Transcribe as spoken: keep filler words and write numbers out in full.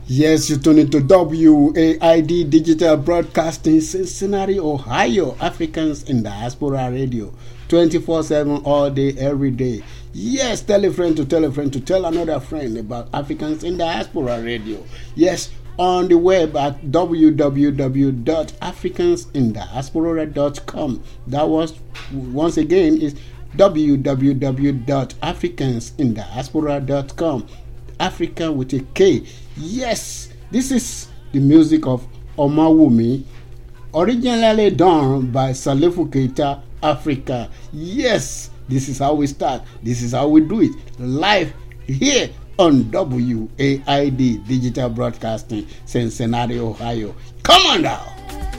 Yes, you tune into W A I D Digital Broadcasting, Cincinnati, Ohio. Africans in Diaspora Radio, twenty-four seven, all day, every day. Yes, tell a friend to tell a friend to tell another friend about Africans in Diaspora Radio. Yes, on the web at w w w dot africans in diaspora dot com. That was, once again, is w w w dot africans in diaspora dot com. Africa with a K. Yes, this is the music of Omawumi, originally done by Salifu Keita, Africa. Yes, this is how we start. This is how we do it. Live here on W A I D Digital Broadcasting, Cincinnati, Ohio. Come on now.